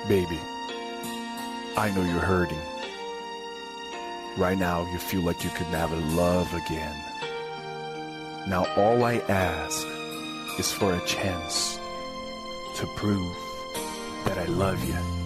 Baby, I know you're hurting. Right now, you feel like you could never love again. Now, all I ask is for a chance to prove that I love you.